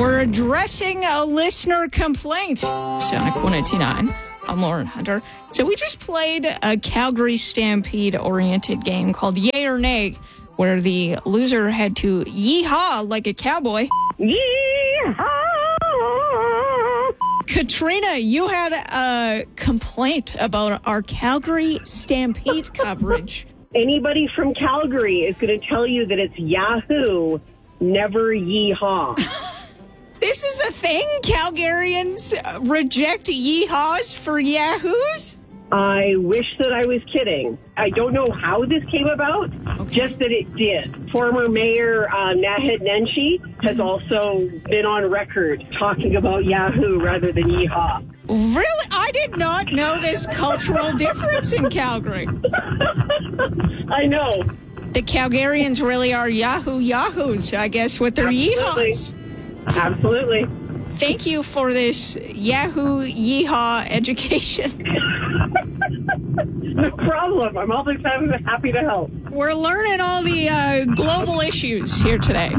We're addressing a listener complaint. Sonic 189. I'm Lauren Hunter. So we just played a Calgary Stampede-oriented game called Yay or Nay, where the loser had to yee-haw like a cowboy. Yeehaw! Katrina, you had a complaint about our Calgary Stampede coverage. Anybody from Calgary is going to tell you that it's Yahoo, never yeehaw. This is a thing? Calgarians reject yeehaws for yahoos? I wish that I was kidding. I don't know how this came about, just that it did. Former Mayor Naheed Nenshi has also been on record talking about Yahoo rather than yeehaw. Really? I did not know this cultural difference in Calgary. I know. The Calgarians really are yahoos, I guess, with their Absolutely. yeehaws. Absolutely. Thank you for this Yahoo yeehaw education. No problem. I'm always happy to help. We're learning all the global issues here today.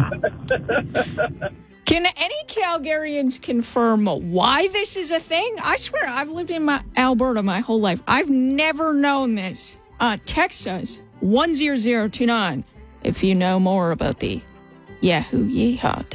Can any Calgarians confirm why this is a thing? I swear, I've lived in Alberta my whole life. I've never known this. Text us, 10029, if you know more about the Yahoo yeehaw.